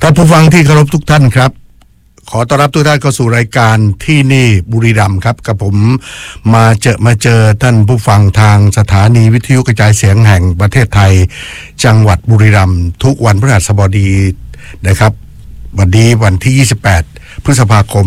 ครับผู้ฟังที่เคารพทุกท่านครับขอต้อนรับทุกท่านเข้าสู่รายการที่นี่บุรีรัมย์ครับกับผมมาเจอท่านผู้ฟังทางสถานีวิทยุกระจายเสียงแห่งประเทศไทยจังหวัดบุรีรัมย์ทุกวันพฤหัสบดีนะครับวันนี้วันที่28พฤษภาคม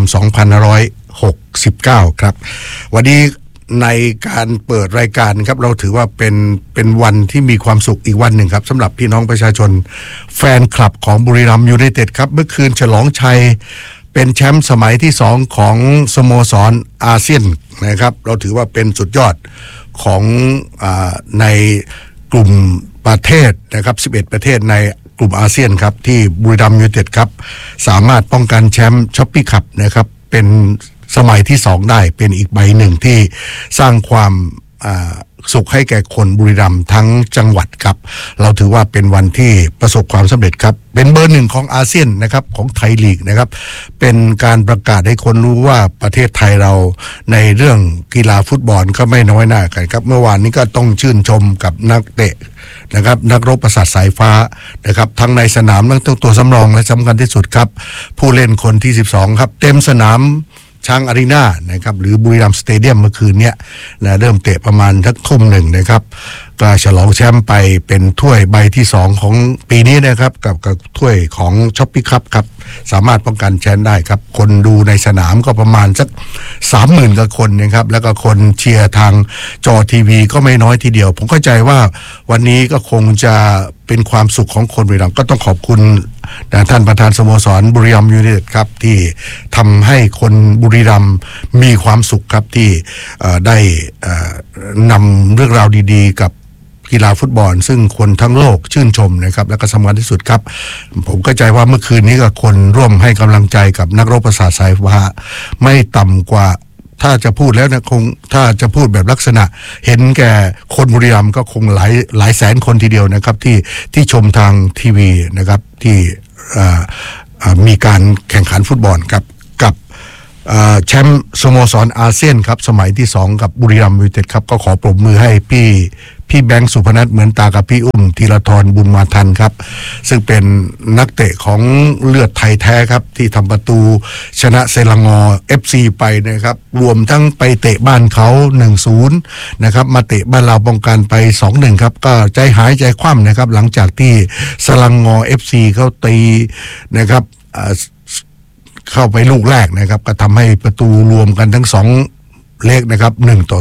2569ครับวันนี้ในการเปิดรายการครับเราถือว่าเป็นวันที่มีความสุขอีกวันหนึ่งครับสำหรับพี่น้องประชาชนแฟนคลับของบุรีรัมย์ยูไนเต็ดครับเมื่อคืนฉลองชัยเป็นแชมป์สมัยที่2ของสโมสรอาเซียนนะครับเราถือว่าเป็นสุดยอดของในกลุ่มประเทศนะครับ11ประเทศในกลุ่มอาเซียนครับที่บุรีรัมย์ยูไนเต็ดครับสามารถป้องกันแชมป์ช้อปปี้คัพนะครับเป็นสมัยที่2ได้เป็นอีกใบหนึ่งที่สร้างความสุขให้แก่คนบุรีรัมย์ทั้งจังหวัดครับเราถือว่าเป็นวันที่ประสบความสำเร็จครับเป็นเบอร์หนึ่งของอาเซียนนะครับของไทยลีกนะครับเป็นการประกาศให้คนรู้ว่าประเทศไทยเราในเรื่องกีฬาฟุตบอลก็ไม่น้อยหน้ากันครับเมื่อวานนี้ก็ต้องชื่นชมกับนักเตะนะครับนักรบประสาทสายฟ้านะครับทั้งในสนามทั้งตัวสำรองและสำคัญที่สุดครับผู้เล่นคนที่12ครับเต็มสนามช้างอารีนานะครับหรือบุรีรัมย์สเตเดียมเมื่อคืนเนี้ยนะเริ่มเตะประมาณสักทุ่มหนึ่งนะครับก็ฉลองแชมป์ไปเป็นถ้วยใบที่2ของปีนี้นะครับกับถ้วยของช้อปปี้คัพครับสามารถป้องกันแชมป์ได้ครับคนดูในสนามก็ประมาณสัก 30,000 กว่าคนนะครับแล้วก็คนเชียร์ทางจอทีวีก็ไม่น้อยทีเดียวผมเข้าใจว่าวันนี้ก็คงจะเป็นความสุขของคนบุรีรัมย์ก็ต้องขอบคุณท่านประธานสโมสรบุรีรัมย์ยูไนเต็ดครับที่ทำให้คนบุรีรัมย์มีความสุขครับที่ได้นำเรื่องราวดีๆกับกีฬาฟุตบอลซึ่งคนทั้งโลกชื่นชมนะครับและก็สำคัญที่สุดครับผมเข้าใจว่าเมื่อคืนนี้ก็คนร่วมให้กำลังใจกับนักรบประสาทสายฟ้าไม่ต่ำกว่าถ้าจะพูดแล้วนะคงถ้าจะพูดแบบลักษณะเห็นแก่คนบุรีรัมย์ก็คงหลายแสนคนทีเดียวนะครับที่ชมทางทีวีนะครับที่มีการแข่งขันฟุตบอลกับแชมป์สโมสรอาเซียนครับสมัยที่2กับบุรีรัมย์ยูไนเต็ดครับก็ขอปรบมือให้พี่แบงค์สุพนัทเหมือนตากับพี่อุ้มธีรธรบุญมาทันครับซึ่งเป็นนักเตะของเลือดไทยแท้ครับที่ทำประตูชนะเซลังอ FC ไปนะครับรวมทั้งไปเตะบ้านเขา 1-0 นะครับมาเตะบ้านเราป้องกันไป 2-1 ครับก็ใจหายใจคว่ำนะครับหลังจากที่เซลังอ FC เขาตีนะครับเข้าไปลูกแรกนะครับก็ทำให้ประตูรวมกันทั้ง2เลขนะครับ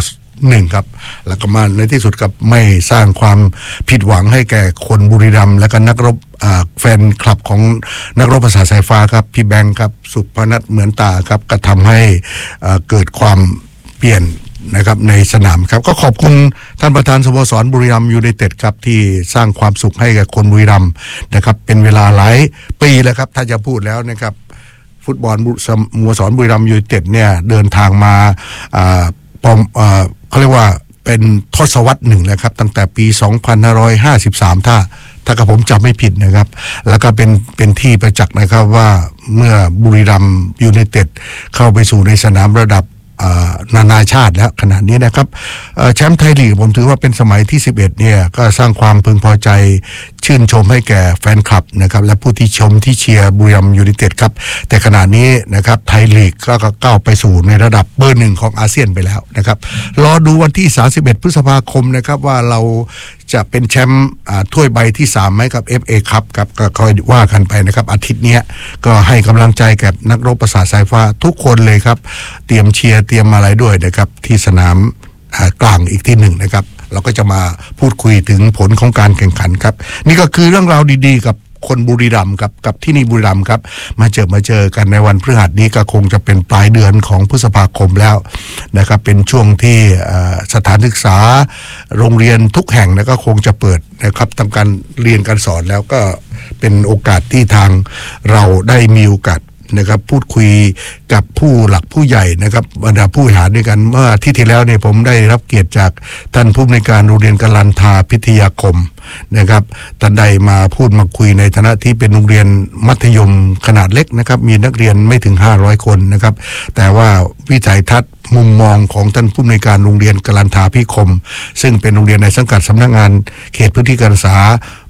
1-1ครับแล้วก็มาในที่สุดกับไม่สร้างความผิดหวังให้แก่คนบุรีรัมย์และก็นักรบแฟนคลับของนักรบประสาทสายฟ้าครับพี่แบงค์ครับสุพนัทเหมือนตาครับก็ทำให้เกิดความเปลี่ยนนะครับในสนามครับก็ขอบคุณท่านประธานสโมสรบุรีรัมย์ยูไนเต็ดครับที่สร้างความสุขให้กับคนบุรีรัมย์นะครับเป็นเวลาหลายปีแล้วครับถ้าจะพูดแล้วนะครับฟุตบอลสโมสรบุรีรัมย์ยูไนเต็ดเนี่ยเดินทางมาเขาเรียกว่าเป็นทศวรรษหนึ่งแล้วครับตั้งแต่ปี2553ถ้ากับผมจำไม่ผิดนะครับแล้วก็เป็นที่ประจักษ์นะครับว่าเมื่อบุรีรัมย์ยูไนเต็ดเข้าไปสู่ในสนามระดับนานาชาติแล้วขณะนี้นะครับแชมป์ไทยลีกผมถือว่าเป็นสมัยที่11เนี่ยก็สร้างความพึงพอใจชื่นชมให้แก่แฟนคลับนะครับและผู้ที่ชมที่เชียร์บุรีรัมย์ยูไนเต็ดครับแต่ขณะนี้นะครับไทยลีกก็ก้าวไปสู่ในระดับเบอร์1ของอาเซียนไปแล้วนะครับรอดูวันที่31พฤษภาคมนะครับว่าเราจะเป็นแชมป์ถ้วยใบที่3ไหมกับ FA ครับครับก็คอยว่ากันไปนะครับอาทิตย์นี้ก็ให้กำลังใจกับนักรบประสาทสายฟ้าทุกคนเลยครับเตรียมเชียร์เตรียมอะไรด้วยนะครับที่สนามกลางอีกที่1นะครับเราก็จะมาพูดคุยถึงผลของการแข่งขันครับนี่ก็คือเรื่องราวดีๆกับคนบุรีรัมย์กับที่นี่บุรีรัมย์ครับมาเจอกันในวันพฤหัสนี้ก็คงจะเป็นปลายเดือนของพฤษภาคมแล้วนะครับเป็นช่วงที่สถานศึกษาโรงเรียนทุกแห่งนะก็คงจะเปิดนะครับทำการเรียนการสอนแล้วก็เป็นโอกาสที่ทางเราได้มีโอกาสนะครับพูดคุยกับผู้หลักผู้ใหญ่นะครับบรรดาผู้บริหารด้วยกันเมื่อที่แล้วเนี่ยผมได้รับเกียรติจากท่านผู้อำนวยการโรงเรียนกลันทาพิทยาคมนะครับท่านใดมาพูดมาคุยในฐานะที่เป็นโรงเรียนมัธยมขนาดเล็กนะครับมีนักเรียนไม่ถึง500คนนะครับแต่ว่าวิสัยทัศน์มุมมองของท่านผู้อำนวยการโรงเรียนกลันทาพิคมซึ่งเป็นโรงเรียนในสังกัดสำนักงานเขตพื้นที่การศึกษา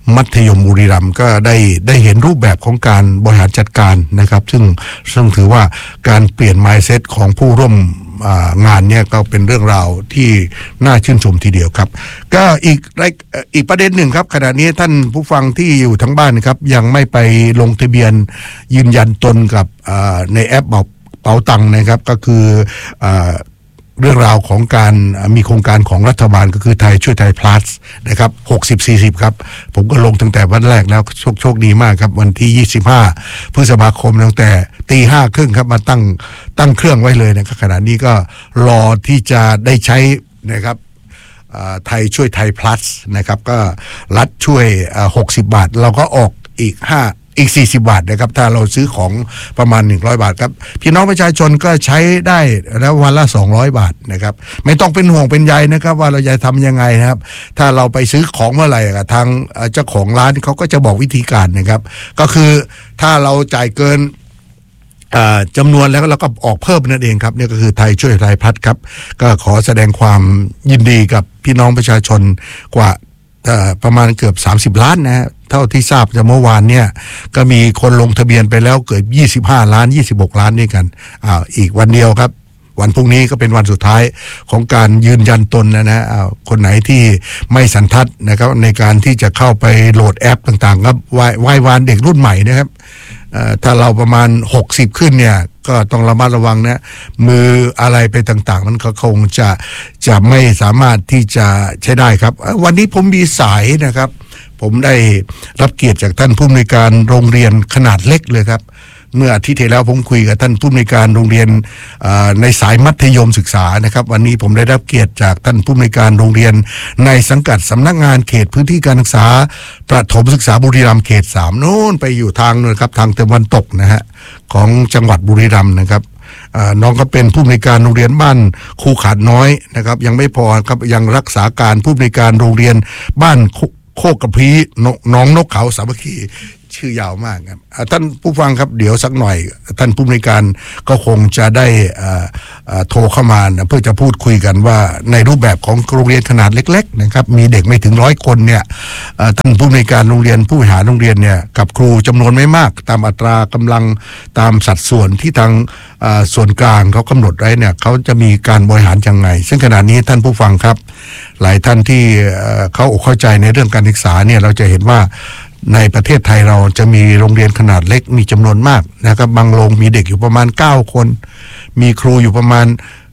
มัธยมบุรีรัมย์ก็ได้เห็นรูปแบบของการบริหารจัดการนะครับซึ่งถือว่าการเปลี่ยน mindset ของผู้ร่วมงานเนี่ยก็เป็นเรื่องราวที่น่าชื่นชมทีเดียวครับก็อีกประเด็นหนึ่งครับขณะนี้ท่านผู้ฟังที่อยู่ทั้งบ้านครับยังไม่ไปลงทะเบียนยืนยันตนกับในแอปเป๋าตังค์นะครับก็คือเรื่องราวของการมีโครงการของรัฐบาลก็คือไทยช่วยไทย plus นะครับ60-40ครับผมก็ลงตั้งแต่วันแรกแล้วโชคดีมากครับวันที่25พฤษภาคมตั้งแต่ 5:30 นครับมาตั้งเครื่องไว้เลยนะครับขณะนี้ก็รอที่จะได้ใช้นะครับไทยช่วยไทย plus นะครับก็รัฐช่วย60 บาทเราก็ออกอีก40 บาทนะครับถ้าเราซื้อของประมาณ100 บาทครับพี่น้องประชาชนก็ใช้ได้แล้ววันละ200 บาทนะครับไม่ต้องเป็นห่วงเป็นใยนะครับว่าเราจะทำยังไงนะครับถ้าเราไปซื้อของเมื่อไหร่ทางเจ้าของร้านเขาก็จะบอกวิธีการนะครับก็คือถ้าเราจ่ายเกินจำนวนแล้วเราก็ออกเพิ่มนั่นเองครับนี่ก็คือไทยช่วยไทยพัฒน์ครับก็ขอแสดงความยินดีกับพี่น้องประชาชนกว่าประมาณเกือบ30 ล้านนะฮะเท่าที่ทราบจากเมื่อวานเนี่ยก็มีคนลงทะเบียนไปแล้วเกือบ25 ล้าน26 ล้านนี่กันอีกวันเดียวครับวันพรุ่งนี้ก็เป็นวันสุดท้ายของการยืนยันตนนะคนไหนที่ไม่สันทัดนะครับในการที่จะเข้าไปโหลดแอปต่างๆครับไหว้วานเด็กรุ่นใหม่นะครับถ้าเราประมาณ60ขึ้นเนี่ยก็ต้องระมัดระวังนะมืออะไรไปต่างๆนั้นก็คงจะไม่สามารถที่จะใช้ได้ครับวันนี้ผมมีสายนะครับผมได้รับเกียรติจากท่านผู้อำนวยการโรงเรียนขนาดเล็กเลยครับเมื่ออาทิตย์ที่แล้วผมคุยกับท่านผู้อำนวยการโรงเรียนในสายมัธยมศึกษานะครับวันนี้ผมได้รับเกียรติจากท่านผู้อำนวยการโรงเรียนในสังกัดสำนักงานเขตพื้นที่การศึกษาประถมศึกษาบุรีรัมย์เขต3นู้นไปอยู่ทางนู้นครับทางตะวันตกนะฮะของจังหวัดบุรีรัมย์นะครับน้องก็เป็นผู้อำนวยการโรงเรียนบ้านคูขาดน้อยนะครับยังไม่พอครับยังรักษาการผู้อำนวยการโรงเรียนบ้านโคกกระพีน้องนกเขาสามัคคีชื่อยาวมากครับท่านผู้ฟังครับเดี๋ยวสักหน่อยท่านผู้อำนวยการก็คงจะได้โทรเข้ามาเพื่อจะพูดคุยกันว่าในรูปแบบของโรงเรียนขนาดเล็กๆนะครับมีเด็กไม่ถึง100 คนเนี่ยท่านผู้อำนวยการโรงเรียนผู้บริหารโรงเรียนเนี่ยกับครูจำนวนไม่มากตามอัตรากำลังตามสัดส่วนที่ทางส่วนกลางเขากำหนดไว้เนี่ยเขาจะมีการบริหารยังไงซึ่งขณะนี้ท่านผู้ฟังครับหลายท่านที่เขาเข้าใจในเรื่องการศึกษาเนี่ยเราจะเห็นว่าในประเทศไทยเราจะมีโรงเรียนขนาดเล็กมีจำนวนมากนะครับบางโรงมีเด็กอยู่ประมาณ9 คนมีครูอยู่ประมาณ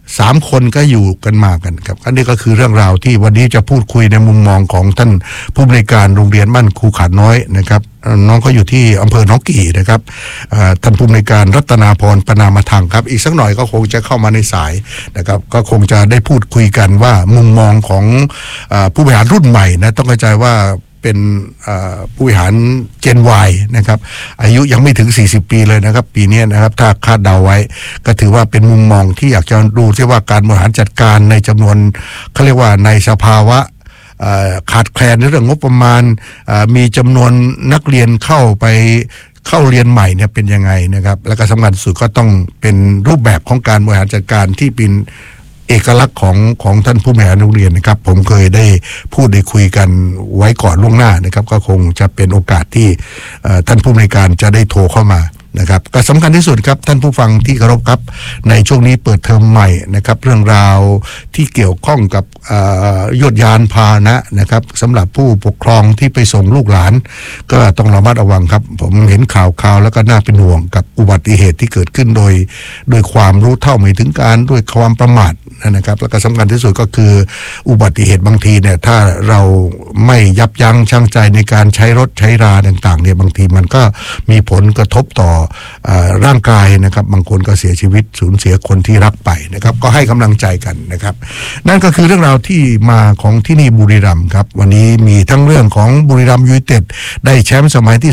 3 คนก็อยู่กันมากันครับอันนี้ก็คือเรื่องราวที่วันนี้จะพูดคุยในมุมมองของท่านผู้บริการโรงเรียนบ้านคูขาดน้อยนะครับน้องก็อยู่ที่อำเภอหนองกี่นะครับท่านผู้บริการรัตนาพรปนามาทังครับอีกสักหน่อยก็คงจะเข้ามาในสายนะครับก็คงจะได้พูดคุยกันว่ามุมมองของผู้บริหารรุ่นใหม่นะต้องเข้าใจว่าเป็นผู้บริหารเจน Y นะครับอายุยังไม่ถึง40 ปีเลยนะครับปีนี้นะครับถ้าคาดเดาไว้ก็ถือว่าเป็นมุมมองที่อยากจะดูที่ว่าการบริหารจัดการในจำนวนเขาเรียกว่าในสภาวะขาดแคลนในเรื่องงบประมาณมีจำนวนนักเรียนเข้าเรียนใหม่เนี่ยเป็นยังไงนะครับแล้วก็สำคัญสุดก็ต้องเป็นรูปแบบของการบริหารจัดการที่เป็นเอกลักษณ์ของท่านผู้บริหารโรงเรียนนะครับผมเคยได้พูดได้คุยกันไว้ก่อนล่วงหน้านะครับก็คงจะเป็นโอกาสที่ท่านผู้บริการจะได้โทรเข้ามานะครับก็สำคัญที่สุดครับท่านผู้ฟังที่เคารพครับในช่วงนี้เปิดเทอมใหม่นะครับเรื่องราวที่เกี่ยวข้องกับยวดยานพาหนะนะครับสำหรับผู้ปกครองที่ไปส่งลูกหลานก็ต้องระมัดระวังครับผมเห็นข่าวแล้วก็น่าเป็นห่วงกับอุบัติเหตุที่เกิดขึ้นโดยความรู้เท่าไม่ถึงการด้วยความประมาทนะครับแล้วก็สำคัญที่สุดก็คืออุบัติเหตุบางทีเนี่ยถ้าเราไม่ยับยั้งชั่งใจในการใช้รถใช้ราต่างๆเนี่ยบางทีมันก็มีผลกระทบต่อร่างกายนะครับบางคนก็เสียชีวิตสูญเสียคนที่รักไปนะครับก็ให้กำลังใจกันนะครับนั่นก็คือเรื่องราวที่มาของที่นี่บุรีรัมย์ครับวันนี้มีทั้งเรื่องของบุรีรัมย์ยูไนเต็ดได้แชมป์สมัยที่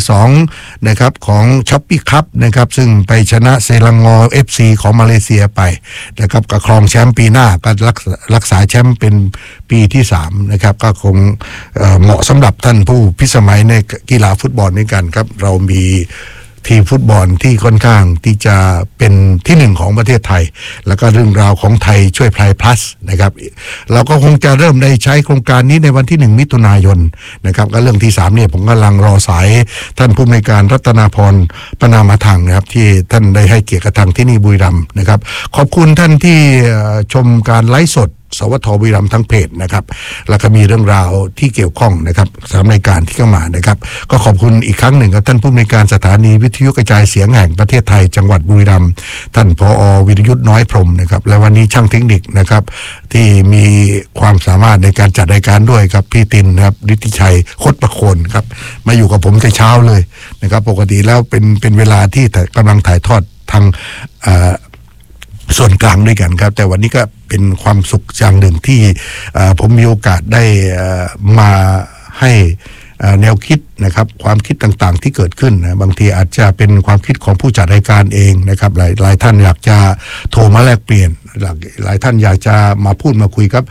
2นะครับของช้อปปี้คัพนะครับซึ่งไปชนะเซลังงอ FC ของมาเลเซียไปนะครับก็ครองแชมป์ปีหน้าก็รักษาแชมป์เป็นปีที่3นะครับก็คงเหมาะสำหรับท่านผู้พิสมัยในกีฬาฟุตบอลนี้กันครับเรามีทีมฟุตบอลที่ค่อนข้างที่จะเป็นที่หนึ่งของประเทศไทยแล้วก็เรื่องราวของไทยช่วยพลายพลัสนะครับเราก็คงจะเริ่มได้ใช้โครงการนี้ในวันที่1มิถุนายนนะครับก็เรื่องที่3เนี่ยผมกำลังรอสายท่านผู้อำนวยการรัตนาพรปนามาทังนะครับที่ท่านได้ให้เกียรติกับทางที่นี่บุรีรัมย์นะครับขอบคุณท่านที่ชมการไลฟ์สดสวทบุรีรัมย์ทั้งเพจนะครับแล้วก็มีเรื่องราวที่เกี่ยวข้องนะครับสำหรับรายการที่เข้ามานะครับก็ขอบคุณอีกครั้งหนึ่งครับท่านผู้อำนวยการสถานีวิทยุกระจายเสียงแห่งประเทศไทยจังหวัดบุรีรัมย์ท่านผอ.วิรยุทธ์น้อยพรหมนะครับและวันนี้ช่างเทคนิคนะครับที่มีความสามารถในการจัดรายการด้วยครับพี่ตินนะครับฤทธิชัยคดประโคนครับมาอยู่กับผมแต่เช้าเลยนะครับปกติแล้วเป็นเวลาที่กำลังถ่ายทอดทางส่วนกลางด้วยกันครับแต่วันนี้ก็เป็นความสุขอย่างหนึ่งที่ผมมีโอกาสได้มาให้แนวคิดนะครับความคิดต่างๆที่เกิดขึ้นนะบางทีอาจจะเป็นความคิดของผู้จัดรายการเองนะครับหลายท่านอยากจะโทรมาแลกเปลี่ยนหลายท่านอยากจะมาพูดมาคุยครับ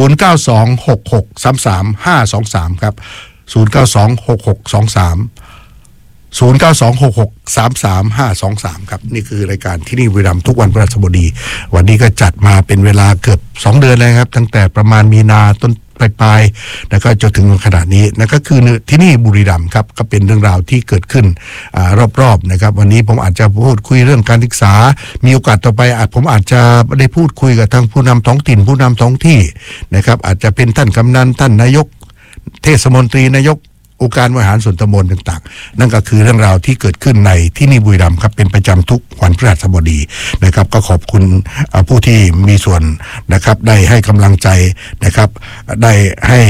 0926633523ครับ092663 0926633523ครับนี่คือรายการที่นี่บุรีรัมย์ทุกวันพฤหัสบดีวันนี้ก็จัดมาเป็นเวลาเกือบ2 เดือนเลยครับตั้งแต่ประมาณมีนาต้นปลายแล้วก็จนถึงขนาดนี้นั่นก็คือที่นี่บุรีรัมย์ครับก็เป็นเรื่องราวที่เกิดขึ้นรอบๆนะครับวันนี้ผมอาจจะพูดคุยเรื่องการศึกษามีโอกาสต่อไปผมอาจจะได้พูดคุยกับทางผู้นำท้องถิ่นผู้นำท้องที่นะครับอาจจะเป็นท่านกำนันท่านนายกเทศมนตรีนายกองค์การบริหารส่วนตำบลต่างๆนั่นก็คือเรื่องราวที่เกิดขึ้นในที่นี่บุรีรัมย์ครับเป็นประจำทุกวันพฤหัสบดีนะครับก็ขอบคุณผู้ที่มีส่วนนะครับได้ให้กำลังใจนะครับได้ให้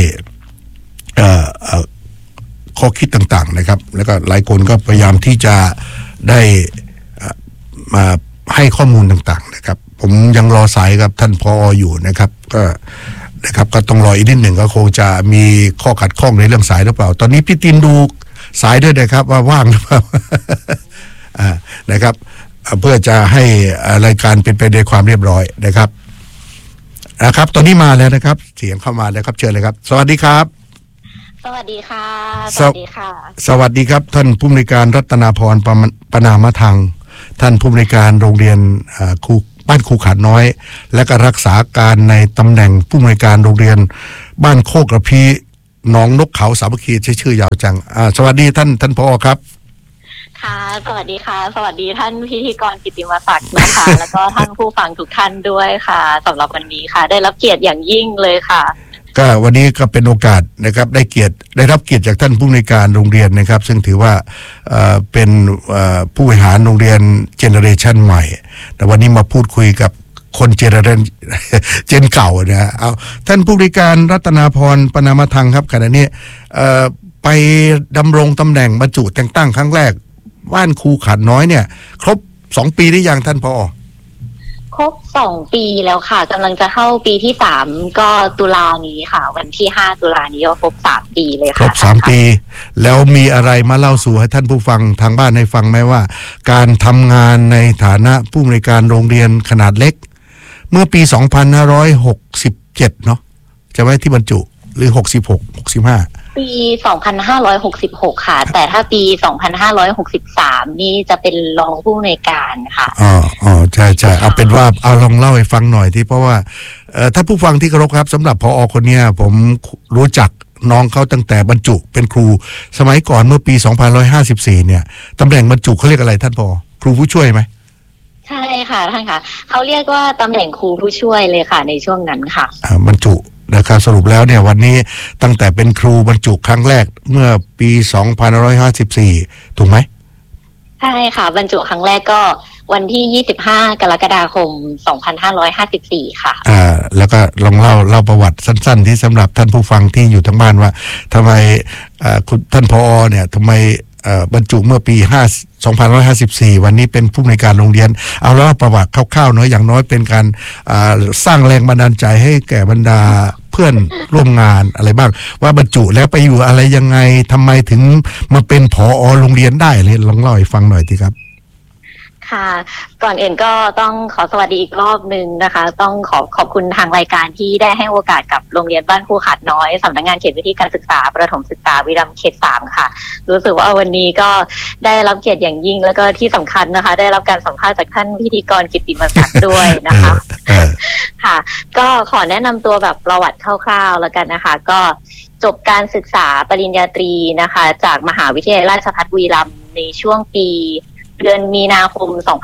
ข้อคิดต่างๆนะครับแล้วก็หลายคนก็พยายามที่จะได้มาให้ข้อมูลต่างๆนะครับผมยังรอสายกับท่านผอ.อยู่นะครับก็ต้องรออีกนิดหนึ่งก็คงจะมีข้อขัดข้องในเรื่องสายหรือเปล่าตอนนี้พี่ตินดูสายด้วยนะครับว่าว่างหรือเปล่า นะครับเพื่อจะให้รายการเป็นไปด้วยความเรียบร้อยนะครับตอนนี้มาแล้วนะครับเสียงเข้ามาแล้วครับเชิญเลยครับสวัสดีครับสวัสดีค่ะสวัสดีค่ะสวัสดีครับท่านผู้อำนวยการรัตนาพรปนามทังท่านผู้อำนวยการโรงเรียนบ้านครูขาดน้อยและก็รักษาการในตำแหน่งผู้อำนวยการโรงเรียนบ้านโคกระพีหนองนกเขาสามัคคีชื่อยาวจังสวัสดีท่านผอ.ครับค่ะสวัสดีค่ะสวัสดีท่านพิธีกรกิตติมศักดิ์นะคะ แล้วก็ท่านผู้ฟังทุกท่านด้วยค่ะสำหรับวันนี้ค่ะได้รับเกียรติอย่างยิ่งเลยค่ะก็วันนี้ก็เป็นโอกาสนะครับได้รับเกียรติจากท่านผู้อำนวยการโรงเรียนนะครับซึ่งถือว่าเป็นผู้บริหารโรงเรียนเจเนอเรชันใหม่แต่วันนี้มาพูดคุยกับคนเจนเก่านะเอาท่านผู้บริการรัตนาพรปนามทังครับขณะนี้ไปดำรงตำแหน่งบรรจุแต่งตั้งครั้งแรกบ้านครูขาดน้อยเนี่ยครบ2 ปีหรือยังท่านผอ. ครบ2 ปีแล้วค่ะกำลังจะเข้าปีที่3ก็ตุลานี้ค่ะวันที่5 ตุลานี้ก็ครบ3 ปีเลยค่ะครบ3 ปีแล้วมีอะไรมาเล่าสู่ให้ท่านผู้ฟังทางบ้านให้ฟังไหมว่าการทำงานในฐานะผู้อำนวยการโรงเรียนขนาดเล็กเมื่อปี2567เนาะจะไว้ที่บรรจุหรือ65 ปี2566ค่ะแต่ถ้าปี2563นี่จะเป็นรองผู้อำนวยการค่ะใช่เอาเป็นว่าเอาลองเล่าให้ฟังหน่อยที่เพราะว่าถ้าผู้ฟังที่เคารพครับสำหรับผอ.คนนี้ผมรู้จักน้องเขาตั้งแต่บรรจุเป็นครูสมัยก่อนเมื่อปี2554เนี่ยตำแหน่งบรรจุเขาเรียกอะไรท่านผอ.ครูผู้ช่วยไหมใช่ค่ะท่านค่ะเขาเรียกว่าตำแหน่งครูผู้ช่วยเลยค่ะในช่วงนั้นค่ะบรรจุนะครับสรุปแล้วเนี่ยวันนี้ตั้งแต่เป็นครูบรรจุครั้งแรกเมื่อปี2554ถูกไหมใช่ค่ะบรรจุครั้งแรกก็วันที่25 กรกฎาคม2554ค่ะแล้วก็ลองเล่าประวัติสั้นๆที่สำหรับท่านผู้ฟังที่อยู่ทางบ้านว่าทำไมคุณท่านผอ.เนี่ยทำไมบรรจุเมื่อปี2554วันนี้เป็นผู้อำนวยการโรงเรียนเอาแล้วประวัติคร่าวๆน้อยอย่างน้อยเป็นการสร้างแรงบันดาลใจให้แก่บรรดาเพื่อนร่วมงานอะไรบ้างว่าบรรจุแล้วไปอยู่อะไรยังไงทำไมถึงมาเป็นผอ.โรงเรียนได้เลยลองเล่าให้ฟังหน่อยทีครับค่ะก่อนอื่นก็ต้องขอสวัสดีอีกรอบหนึ่งนะคะต้องขอบคุณทางรายการที่ได้ให้โอกาสกับโรงเรียนบ้านภูขาดน้อยสำนักงานเขตพื้นที่การศึกษาประถมศึกษาบุรีรัมย์เขต 3ค่ะรู้สึกว่าวันนี้ก็ได้รับเกียรติอย่างยิ่งแล้วก็ที่สำคัญนะคะได้รับการสัมภาษณ์จากท่านพิธีกรกิตติมศักดิ์ด้วยนะคะค่ะก็ขอแนะนำตัวแบบประวัติคร่าวๆแล้วกันนะคะก็จบการศึกษาปริญญาตรีนะคะจากมหาวิทยาลัยราชภัฏบุรีรัมย์ในช่วงปีเดือนมีนาคม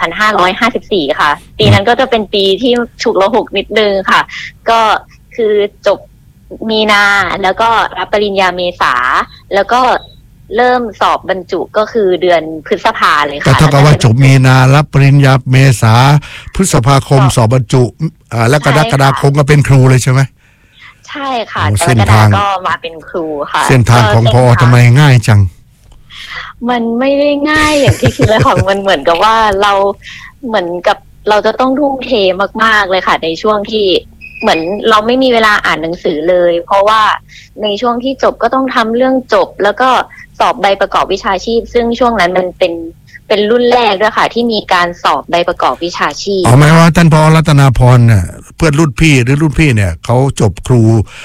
2554 ค่ะปีนั้นก็จะเป็นปีที่ฉุกละหุกนิดนึงค่ะก็คือจบมีนาแล้วก็รับปริญญาเมษาแล้วก็เริ่มสอบบรรจุก็คือเดือนพฤษภาเลยค่ะก็เท่ากับว่าจบมีนารับปริญญาเมษาพฤษภาคมสอบบรรจุและกรกฎาคมก็เป็นครูเลยใช่ไหมใช่ค่ะกรกฎาคมก็มาเป็นครูค่ะเส้นทางของพอทำไมง่ายจังมันไม่ได้ง่ายอย่างที่คิดเลยค่ะมันเหมือนกับว่าเราเหมือนกับเราจะต้องทุ่มเทมากๆเลยค่ะในช่วงที่เหมือนเราไม่มีเวลาอ่านหนังสือเลยเพราะว่าในช่วงที่จบก็ต้องทำเรื่องจบแล้วก็สอบใบประกอบวิชาชีพซึ่งช่วงนั้นมันเป็นรุ่นแรกด้วยค่ะที่มีการสอบใบประกอบวิชาชีพหมายว่าท่านผอ.รัตนาพรเนี่ยเพื่อนรุ่นพี่หรือรุ่นพี่เนี่ยเขาจบครู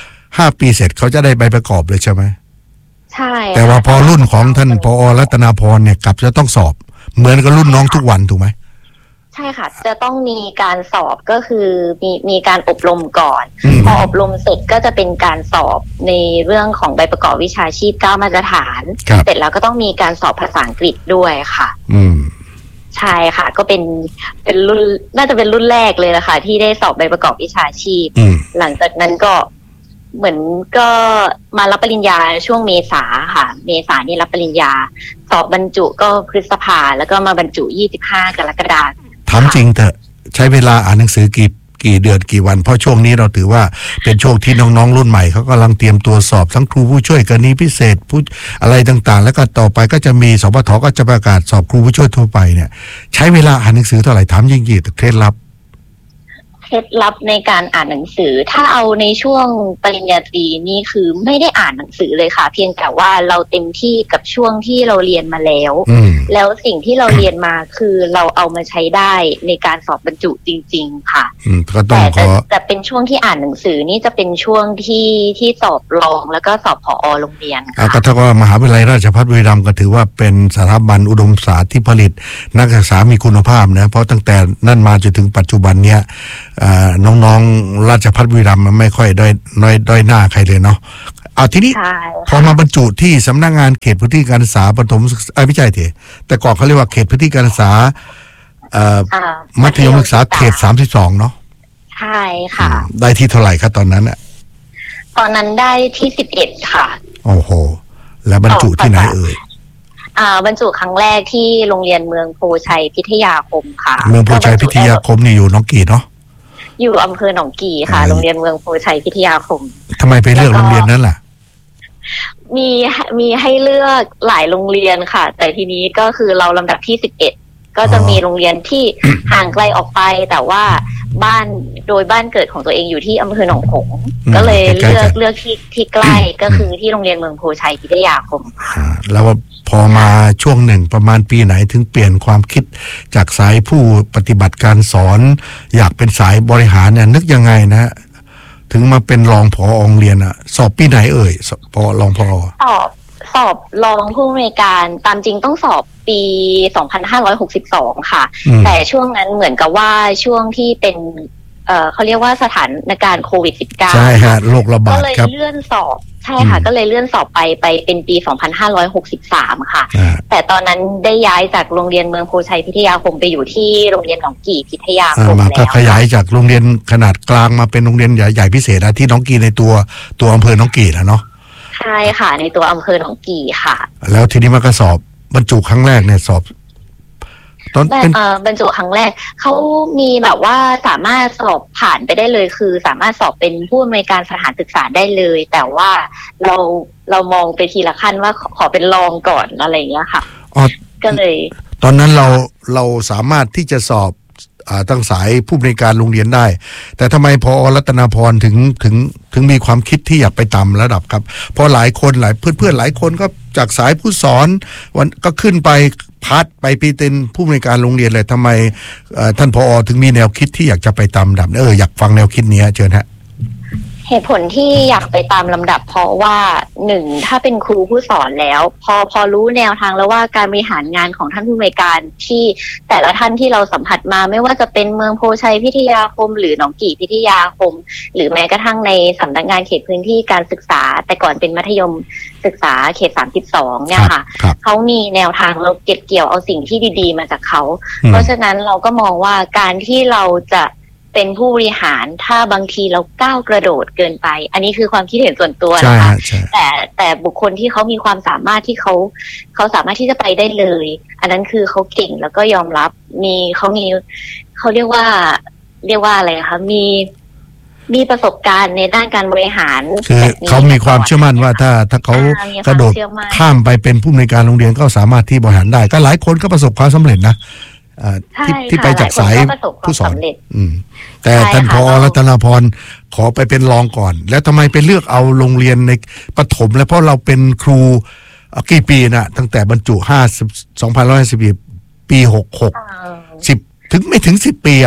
5 ปีเสร็จเขาจะได้ใบประกอบเลยใช่ไหมใช่แต่ว่าพอรุ่นของท่านผอ.รัตนาพรเนี่ยกลับจะต้องสอบเหมือนกับรุ่นน้องทุกวันถูกไหมใช่ค่ะจะต้องมีการสอบก็คือมีการอบรมก่อนพออบรมเสร็จก็จะเป็นการสอบในเรื่องของใบประกอบวิชาชีพ9 มาตรฐานเสร็จแล้วก็ต้องมีการสอบภาษาอังกฤษด้วยค่ะใช่ค่ะก็เป็นรุ่นน่าจะเป็นรุ่นแรกเลยนะคะที่ได้สอบใบประกอบวิชาชีพหลังจากนั้นก็เหมือนก็มารับปริญญาช่วงเมษาค่ะเมษานี่รับปริญญาสอบบรรจุก็พฤษภาแล้วก็มาบรรจุ25 กรกฎาคมถามจริงเถอะใช้เวลาอ่านหนังสือกี่เดือนกี่วันเพราะช่วงนี้เราถือว่าเป็นช่วงที่น้องๆรุ่นใหม่เขากำลังเตรียมตัวสอบทั้งครูผู้ช่วยกรณีพิเศษผู้อะไรต่างๆแล้วก็ต่อไปก็จะมีสปท.ก็จะประกาศสอบครูผู้ช่วยทั่วไปเนี่ยใช้เวลาอ่านหนังสือเท่าไหร่ถามจริงๆเคล็ดลับในการอ่านหนังสือถ้าเอาในช่วงปริญญาตรีนี่คือไม่ได้อ่านหนังสือเลยค่ะเพียงแต่ว่าเราเต็มที่กับช่วงที่เราเรียนมาแล้วสิ่งที่เราเรียนมาคือเราเอามาใช้ได้ในการสอบบรรจุจริงๆค่ะแต่เป็นช่วงที่อ่านหนังสือนี่จะเป็นช่วงที่สอบรองแล้วก็สอบผอ.โรงเรียนค่ะก็เท่ากับว่ามหาวิทยาลัยราชภัฏบุรีรัมย์ก็ถือว่าเป็นสถาบันอุดมศึกษาที่ผลิตนักศึกษามีคุณภาพนะเพราะตั้งแต่นั่นมาจนถึงปัจจุบันเนี้ยน้องๆราชภัฏบุรีรัมย์มันไม่ค่อยด้อยหน้าใครเลยเนาะเอาทีนี้พอมาบรรจุที่สำนักงานเขตพื้นที่การศึกษาประถมศึกษาไม่ใช่แต่ก่อนเขาเรียกว่าเขตพื้นที่การศึกษามัธยมศึกษาเขต32เนาะใช่ค่ะได้ที่เท่าไหร่ครับตอนนั้นอ่ะตอนนั้นได้ที่11ค่ะโอ้โหแล้วบรรจุที่ไหนเอ่ยบรรจุครั้งแรกที่โรงเรียนเมืองโพชัยพิทยาคมค่ะเมืองโพชัยพิทยาคมนี่อยู่น้องกี่เนาะอยู่อำเภอหนองกี่ค่ะโรงเรียนเมืองโพชัยพิทยาคมทำไมไปเลือกโรงเรียนนั้นล่ะมีให้เลือกหลายโรงเรียนค่ะแต่ทีนี้ก็คือเราลำดับที่11ก็จะมีโรงเรียนที่ห่างไกลออกไปแต่ว่าบ้านเกิดของตัวเองอยู่ที่อำเภอหนองหงส์ก็เลยเลือกที่ใกล้ก็คือที่โรงเรียนเมืองโพชัยพิทยาคมแล้วพอมาช่วงหนึ่งประมาณปีไหนถึงเปลี่ยนความคิดจากสายผู้ปฏิบัติการสอนอยากเป็นสายบริหารเนี่ยนึกยังไงนะถึงมาเป็นรองผอ.โรงเรียนอะสอบปีไหนเอ่ยรองผอ. สอบรองผู้อำนวยการตามจริงต้องสอบปี 2562 ค่ะแต่ช่วงนั้นเหมือนกับว่าช่วงที่เป็นเขาเรียกว่าสถานการณ์โควิด -19 ใช่ฮะโรคระบาดก็เลยเลื่อนสอบใช่ค่ะก็เลยเลื่อนสอบไปเป็นปี 2563 ค่ะแต่ตอนนั้นได้ย้ายจากโรงเรียนเมืองโพชัยพิทยาคมไปอยู่ที่โรงเรียนหนองกี่พิทยาคมแล้วก็ขยายจากโรงเรียนขนาดกลางมาเป็นโรงเรียนใหญ่พิเศษนะที่หนองกี่ในตัวอำเภอหนองกี่แล้วเนาะใช่ค่ะในตัวอำเภอหนองกี่ค่ะแล้วทีนี้มันก็สอบบรรจุครั้งแรกเนี่ยสอบตอนเป็นบรรจุครั้งแรกเขามีแบบว่าสามารถสอบผ่านไปได้เลยคือสามารถสอบเป็นผู้อำนวยการสถานศึกษาได้เลยแต่ว่าเรามองไปทีละขั้นว่าขอเป็นรองก่อนอะไรอย่างเงี้ยค่ะก็เลยตอนนั้นเราสามารถที่จะสอบตั้งสายผู้บริการโรงเรียนได้แต่ทำไมพอรัตนาพรถึงมีความคิดที่อยากไปต่ำระดับครับเพราะหลายคนเพื่อนหลายคนก็จากสายผู้สอนวันก็ขึ้นไปผ่ร์ตไปเป็นผู้อำนวยการโรงเรียนเลยทำไมท่านผอ.ถึงมีแนวคิดที่อยากจะไปตามลำดับอยากฟังแนวคิดนี้เชิญฮะเหตุผลที่อยากไปตามลำดับเพราะว่าหนึ่งถ้าเป็นครูผู้สอนแล้วพอรู้แนวทางแล้วว่าการบริหารงานของท่านผู้อำนวยการที่แต่ละท่านที่เราสัมผัสมาไม่ว่าจะเป็นเมืองโพชัยพิทยาคมหรือหนองกี่พิทยาคมหรือแม้กระทั่งในสำนักงานเขตพื้นที่การศึกษาแต่ก่อนเป็นมัธยมศึกษาเขต32เนี่ยค่ะเขามีแนวทางเราเก็บเกี่ยวเอาสิ่งที่ดีๆมาจากเขาเพราะฉะนั้นเราก็มองว่าการที่เราจะเป็นผู้บริหารถ้าบางทีเราก้าวกระโดดเกินไปอันนี้คือความคิดเห็นส่วนตัวนะคะแต่บุคคลที่เขามีความสามารถที่เขาสามารถที่จะไปได้เลยอันนั้นคือเขาเก่งแล้วก็ยอมรับเขาเรียกว่าอะไรคะมีประสบการณ์ในด้านการบริหารคือเขามีความเชื่อมั่นว่าถ้าเขากระโดดข้ามไปเป็นผู้อำนวยการโรงเรียนก็สามารถที่บริหารได้ก็หลายคนก็ประสบความสำเร็จนะที่ไปจากสายผู้สอนแต่ท่านผอ.รัตนาพรขอไปเป็นรองก่อนแล้วทำไมไปเลือกเอาโรงเรียนในประถมแล้วเพราะเราเป็นครูกี่ปีนะตั้งแต่บรรจุ2551ปี66 10ถึงไม่ถึง10ปี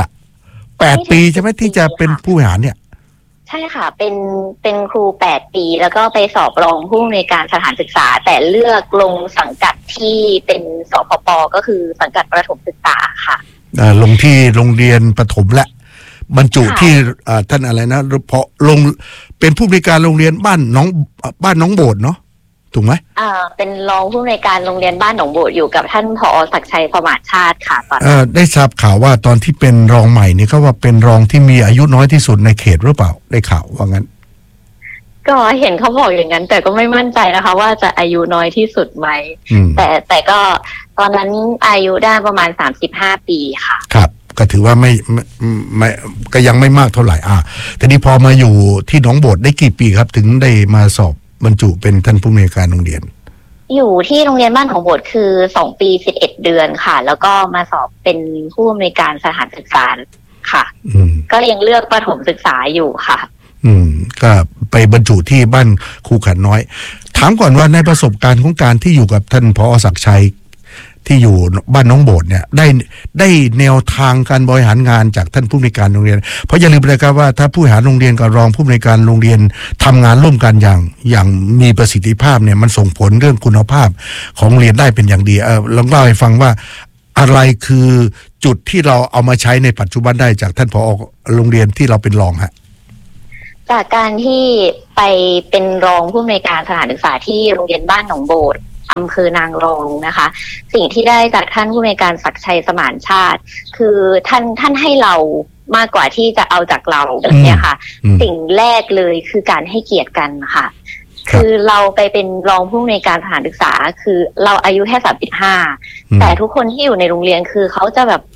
8ปีใช่ไหมที่จะเป็นผู้บริหารเนี่ยใช่ค่ะเป็นครู8ปีแล้วก็ไปสอบรองผู้อำนวยการสถานศึกษาแต่เลือกลงสังกัดที่เป็นสพป.ก็คือสังกัดประถมศึกษาค่ะลงที่โรงเรียนประถมและบรรจุที่ท่านอะไรนะพอลงเป็นผู้อำนวยการโรงเรียนบ้านน้องโบสถ์เนาะถูกไหมเป็นรองผู้อำนวยการโรงเรียนบ้านหนองโบสถ์อยู่กับท่านผอ.ศักดิ์ชัย สมาร์ทชาติค่ะตอนได้ทราบข่าวว่าตอนที่เป็นรองใหม่นี่เขาว่าเป็นรองที่มีอายุน้อยที่สุดในเขตหรือเปล่าได้ข่าวว่างั้นก็เห็นเขาบอกอย่างนั้นแต่ก็ไม่มั่นใจนะคะว่าจะอายุน้อยที่สุดไหมแต่ก็ตอนนั้นอายุได้ประมาณ35ปีค่ะครับก็ถือว่าไม่ก็ยังไม่มากเท่าไหร่ทีนี้พอมาอยู่ที่หนองโบสถ์ได้กี่ปีครับถึงได้มาสอบบรรจุเป็นท่านผู้อำนวยการโรงเรียนอยู่ที่โรงเรียนบ้านของโบสถ์คือ2ปี11เดือนค่ะแล้วก็มาสอบเป็นผู้อำนวยการสถานศึกษาค่ะก็ยังเลือกประถมศึกษาอยู่ค่ะก็ไปบรรจุที่บ้านครูขันน้อยถามก่อนว่าในประสบการณ์ของการที่อยู่กับท่านผอ.ศักดิ์ชัยที่อยู่บ้านน้องโบสถ์เนี่ยได้แนวทางการบริหารงานจากท่านผู้อำนวยการโรงเรียนเพราะอย่าลืมนะครับว่าถ้าผู้บริหารโรงเรียนกับรองผู้อำนวยการโรงเรียนทำงานร่วมกันอย่างมีประสิทธิภาพเนี่ยมันส่งผลเรื่องคุณภาพของโรงเรียนได้เป็นอย่างดีลองเล่าให้ฟังว่าอะไรคือจุดที่เราเอามาใช้ในปัจจุบันได้จากท่านผอ.โรงเรียนที่เราเป็นรองฮะจากการที่ไปเป็นรองผู้อำนวยการสถานศึกษาที่โรงเรียนบ้านหนองโบสถ์อำเภอนางรองนะคะสิ่งที่ได้จากท่านผู้อำนวยการศักดิ์ชัย สมานชาติคือท่านให้เรามากกว่าที่จะเอาจากเราแบบนี้ค่ะสิ่งแรกเลยคือการให้เกียรติกันค่ะคือเราไปเป็นรองผู้อำนวยการสถานศึกษาคือเราอายุแค่35แต่ทุกคนที่อยู่ในโรงเรียนคือเขาจะแบบ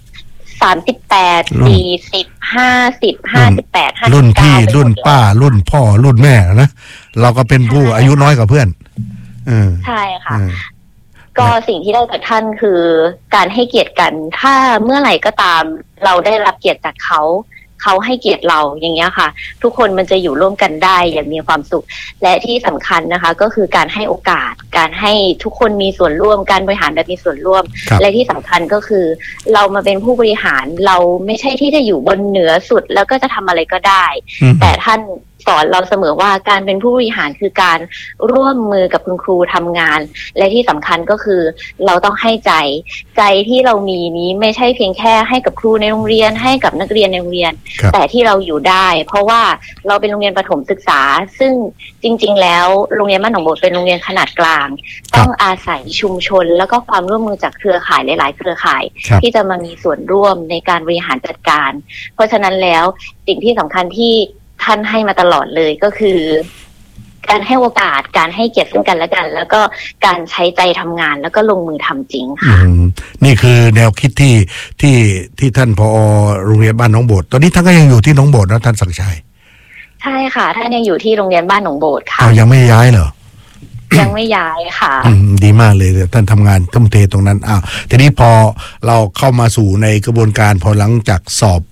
38 40 50 58 รุ่นพี่รุ่นป้ารุ่นพ่อรุ่นแม่นะเราก็เป็นผู้อายุน้อยกว่าเพื่อนใช่ค่ะก็สิ่งที่ได้จากท่านคือการให้เกียรติกันถ้าเมื่อไหร่ก็ตามเราได้รับเกียรติจากเขาให้เกียรติเราอย่างเงี้ยค่ะทุกคนมันจะอยู่ร่วมกันได้อย่างมีความสุขและที่สำคัญนะคะก็คือการให้โอกาสการให้ทุกคนมีส่วนร่วมการบริหารแบบมีส่วนร่วมและที่สำคัญก็คือเรามาเป็นผู้บริหารเราไม่ใช่ที่จะอยู่บนเหนือสุดแล้วก็จะทำอะไรก็ได้แต่ท่านสอนเราเสมอว่าการเป็นผู้บริหารคือการร่วมมือกับคุณครูทำงานและที่สำคัญก็คือเราต้องให้ใจที่เรามีนี้ไม่ใช่เพียงแค่ให้กับครูในโรงเรียนให้กับนักเรียนในโรงเรียนแต่ที่เราอยู่ได้เพราะว่าเราเป็นโรงเรียนประถมศึกษาซึ่งจริงๆแล้วโรงเรียนบ้านหนองโบสถ์เป็นโรงเรียนขนาดกลางต้องอาศัยชุมชนแล้วก็ความร่วมมือจากเครือข่ายหลายๆเครือข่ายที่จะมามีส่วนร่วมในการบริหารจัดการเพราะฉะนั้นแล้วสิ่งที่สำคัญที่ท่านให้มาตลอดเลยก็คือการให้โอกาสการให้เกียรติซึ่งกันและกันแล้วก็การใช้ใจทำงานแล้วก็ลงมือทำจริงค่ะนี่คือแนวคิดที่ท่านผอ.โรงเรียนบ้านหนองโบสถ์ตอนนี้ท่านก็ยังอยู่ที่หนองโบสถ์นะท่านศักดิ์ชัยใช่ค่ะท่านยังอยู่ที่โรงเรียนบ้านหนองโบสถ์ค่ะยังไม่ย้ายเหรอยังไม่ย้ายค่ะดีมากเลยท่านทำงานทุ่มเทตรงนั้นทีนี้พอเราเข้ามาสู่ในกระบวนการพอหลังจากสอบ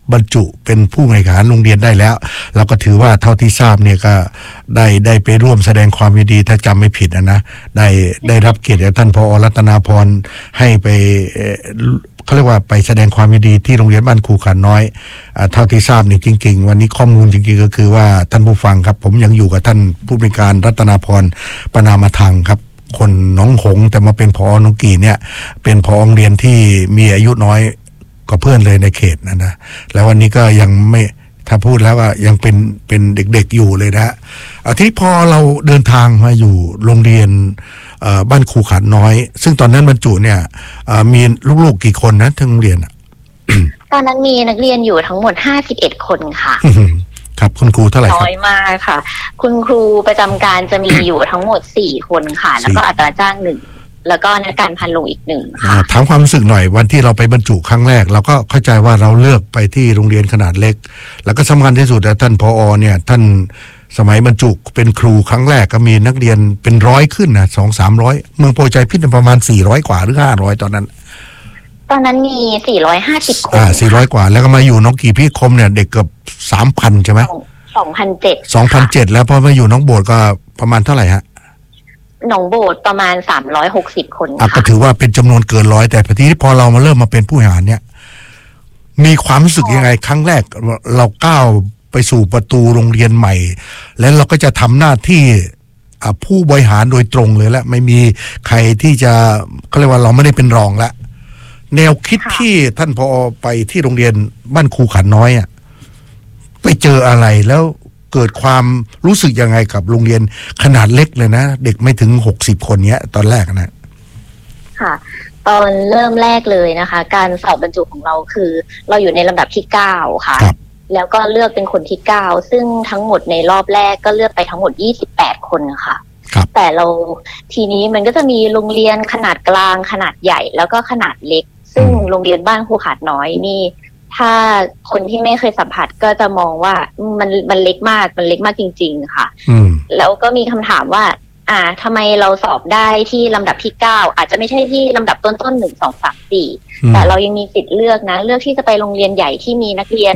บรรจุเป็นผู้บริหารโรงเรียนได้แล้วเราก็ถือว่าเท่าที่ทราบเนี่ยก็ได้ไปร่วมแสดงความยินดีถ้าจำไม่ผิดนะได้รับเกียรติจากท่านผอ.รัตนาพรให้ไปเขาเรียกว่าไปแสดงความยินดีที่โรงเรียนบ้านครูขาน้อยเท่าที่ทราบนี่จริงๆวันนี้ข้อมูลจริงๆก็คือว่าท่านผู้ฟังครับผมยังอยู่กับท่านผู้บริการรัตนาพรปนามทังครับคนหนองหงแต่มาเป็นผอ.น้องกี่เนี่ยเป็นผอ.โรงเรียนที่มีอายุน้อยกว่าเพื่อนเลยในเขตนะแล้ววันนี้ก็ยังไม่ถ้าพูดแล้วว่ายังเป็นเด็กๆอยู่เลยนะที่พอเราเดินทางมาอยู่โรงเรียนบ้านครูขาน้อยซึ่งตอนนั้นบรรจุเนี่ยมีลูกๆกี่คนนะทั้งโรงเรียนตอนนั้นมีนักเรียนอยู่ทั้งหมด51คนค่ะครับคุณครูเท่าไหร่ครับน้อยมากค่ะคุณครูประจำการจะมีอยู่ทั้งหมด4คนค่ะแล้วก็อัตราจ้าง1แล้วก็นักการพันโรงอีก1ค่ะถามความรู้สึกหน่อยวันที่เราไปบรรจุครั้งแรกเราก็เข้าใจว่าเราเลือกไปที่โรงเรียนขนาดเล็กแล้วก็สำคัญที่สุดท่านผอ.เนี่ยท่านสมัยบรรจุเป็นครูครั้งแรกก็มีนักเรียนเป็น100ขึ้นนะ200-300เมืองโพชัยพิษประมาณ400กว่าหรือ500ตอนนั้นมี450คน 400กว่าแล้วก็มาอยู่น้องกี่พิคมเนี่ยเด็กเกือบ 3,000 ใช่ไหม 2,700 แล้วพอมาอยู่น้องโบสถ์ก็ประมาณเท่าไหร่ฮะหนองโบสถ์ประมาณ360คนค่ะก็ถือว่าเป็นจำนวนเกิน100แต่ทีนี้พอเรามาเริ่มมาเป็นผู้บริหารเนี่ยมีความรู้สึกยังไงครั้งแรกเราก้าวไปสู่ประตูโรงเรียนใหม่แล้วเราก็จะทำหน้าที่ผู้บริหารโดยตรงเลยและไม่มีใครที่จะเขาเรียกว่าเราไม่ได้เป็นรองละแนวคิดที่ท่านผอ.ไปที่โรงเรียนบ้านครูขันน้อยไปเจออะไรแล้วเกิดความรู้สึกยังไงกับโรงเรียนขนาดเล็กเลยนะเด็กไม่ถึง60คนเนี้ยตอนแรกนะค่ะตอนเริ่มแรกเลยนะคะการสอบบรรจุของเราคือเราอยู่ในลำดับที่9ค่ะแล้วก็เลือกเป็นคนที่9ซึ่งทั้งหมดในรอบแรกก็เลือกไปทั้งหมด28คนค่ะแต่เราทีนี้มันก็จะมีโรงเรียนขนาดกลางขนาดใหญ่แล้วก็ขนาดเล็กซึ่งโรงเรียนบ้านครูขาดน้อยนี่ถ้าคนที่ไม่เคยสัมผัสก็จะมองว่ามันเล็กมากจริงๆค่ะแล้วก็มีคำถามว่าทำไมเราสอบได้ที่ลำดับที่9อาจจะไม่ใช่ที่ลำดับต้นๆ1 2 3 4แต่เรายังมีสิทธิ์เลือกนะเลือกที่จะไปโรงเรียนใหญ่ที่มีนักเรียน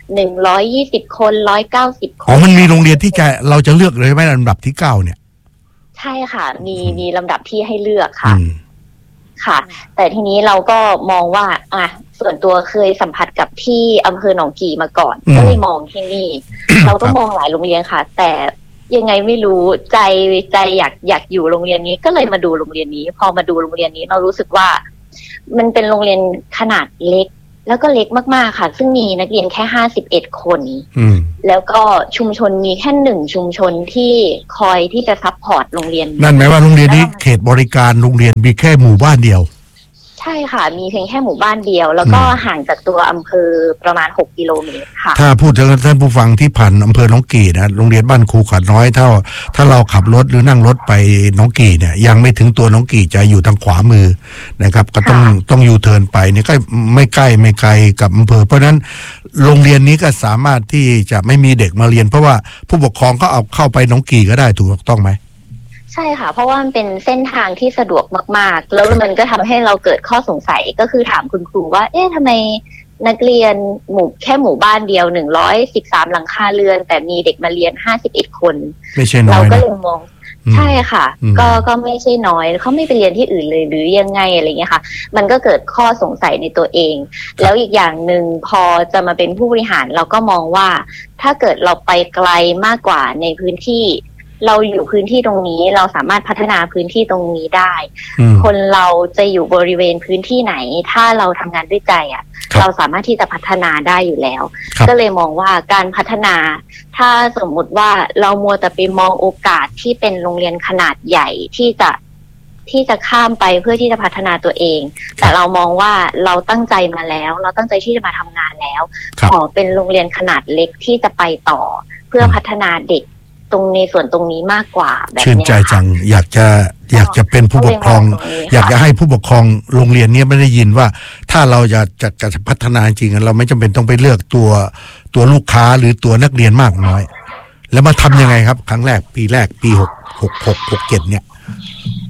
120คน190คนมันมีโรงเรียนที่เราจะเลือกเลยไหมลำดับที่9เนี่ยใช่ค่ะมีลำดับที่ให้เลือกค่ะแต่ทีนี้เราก็มองว่าส่วนตัวเคยสัมผัสกับที่อำเภอหนองกี่มาก่อนก็เลยมองที่นี่ เราก็มองหลายโรงเรียนค่ะแต่ยังไงไม่รู้ใจอยากอยู่โรงเรียนนี้ก็เลยมาดูโรงเรียนนี้พอมาดูโรงเรียนนี้เรารู้สึกว่ามันเป็นโรงเรียนขนาดเล็กแล้วก็เล็กมากๆค่ะซึ่งมีนักเรียนแค่51คนแล้วก็ชุมชนมีแค่1ชุมชนที่คอยที่จะซัพพอร์ตโรงเรียนนั่นหมายว่าโรงเรียนนี้เขตบริการโรงเรียนมีแค่หมู่บ้านเดียวใช่ค่ะมีเพียงแค่หมู่บ้านเดียวแล้วก็ห่างจากตัวอำเภอประมาณ6กิโลเมตรค่ะถ้าพูดถึงท่านผู้ฟังที่ผ่านอำเภอหนองกี่นะโรงเรียนบ้านครูขาน้อยถ้าเราขับรถหรือนั่งรถไปหนองกี่เนี่ยยังไม่ถึงตัวหนองกี่จะอยู่ทางขวามือนะครับก็ต้องยูเทิร์นไปเนี่ยก็ไม่ใกล้ไม่ไกลกับอำเภอเพราะฉะนั้นโรงเรียนนี้ก็สามารถที่จะไม่มีเด็กมาเรียนเพราะว่าผู้ปกครองก็เอาเข้าไปหนองกี่ก็ได้ถูกต้องไหมใช่ค่ะเพราะว่ามันเป็นเส้นทางที่สะดวกมากๆแล้วมันก็ทำให้เราเกิดข้อสงสัยก็คือถามคุณครูว่าทำไมนักเรียนแค่หมู่บ้านเดียว113หลังคาเรือนแต่มีเด็กมาเรียน51คนไม่ใช่น้อยเราก็เลยมองใช่ค่ะก็ไม่ใช่น้อยเขาไม่ไปเรียนที่อื่นเลยหรือยังไงอะไรเงี้ยค่ะมันก็เกิดข้อสงสัยในตัวเองแล้วอีกอย่างหนึ่งพอจะมาเป็นผู้บริหารเราก็มองว่าถ้าเกิดเราไปไกลมากกว่าในพื้นที่เราอยู่พื้นที่ตรงนี้เราสามารถพัฒนาพื้นที่ตรงนี้ได้คนเราจะอยู่บริเวณพื้นที่ไหนถ้าเราทำงานด้วยใจเราสามารถที่จะพัฒนาได้อยู่แล้วก็เลยมองว่าการพัฒนาถ้าสมมุติว่าเรามัวแต่ไปมองโอกาสที่เป็นโรงเรียนขนาดใหญ่ที่จะข้ามไปเพื่อที่จะพัฒนาตัวเองแต่เรามองว่าเราตั้งใจมาแล้วเราตั้งใจที่จะมาทำงานแล้วขอเป็นโรงเรียนขนาดเล็กที่จะไปต่อเพื่อพัฒนาเด็กตรงในส่วนตรงนี้มากกว่าแบบนี้ชื่นใจจังอยากจะเป็นผู้ปกครองอยากจะให้ผู้ปกครองโรงเรียนนี้ไม่ได้ยินว่าถ้าเราจะพัฒนาจริงเราไม่จำเป็นต้องไปเลือกตัวลูกค้าหรือตัวนักเรียนมากน้อยแล้วมาทำยังไงครับครั้งแรกปีแรกปี66 67เนี่ย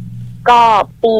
ก็ปี